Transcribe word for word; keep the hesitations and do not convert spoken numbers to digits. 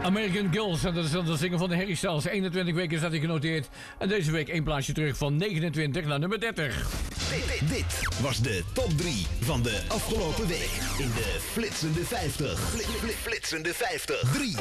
American Girls, en dat is dan de single van de Harry Styles. eenentwintig weken staat hij genoteerd. En deze week één plaatsje terug van negenentwintig naar nummer dertig. Dit, dit was de top drie van de afgelopen week in de Flitsende vijftig. Fli- fli- Flitsende vijftig. drie.